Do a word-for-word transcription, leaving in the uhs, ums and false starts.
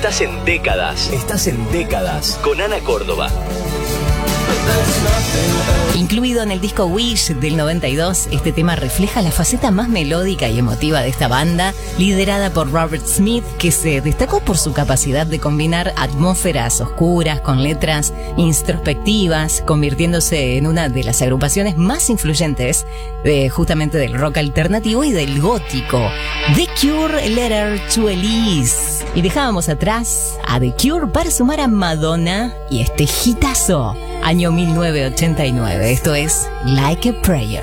Estás en Décadas. Estás en Décadas con Ana Córdoba. Incluido en el disco Wish del noventa y dos, este tema refleja la faceta más melódica y emotiva de esta banda, liderada por Robert Smith, que se destacó por su capacidad de combinar atmósferas oscuras con letras introspectivas, convirtiéndose en una de las agrupaciones más influyentes de, justamente del rock alternativo y del gótico. The Cure, Letter to Elise. Y dejábamos atrás a The Cure para sumar a Madonna y este hitazo, año mil novecientos ochenta y nueve. Esto es Like a Prayer.